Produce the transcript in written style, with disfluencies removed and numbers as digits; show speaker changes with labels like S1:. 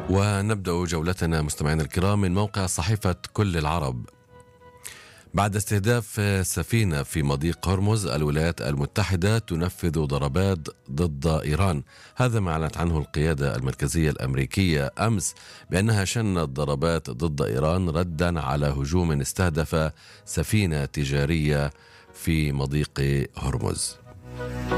S1: ونبدأ جولتنا مستمعينا الكرام من موقع صحيفة كل العرب. بعد استهداف سفينة في مضيق هرمز، الولايات المتحدة تنفذ ضربات ضد إيران. هذا ما أعلنت عنه القيادة المركزية الأمريكية أمس بأنها شنت ضربات ضد إيران ردا على هجوم استهدف سفينة تجارية في مضيق هرمز.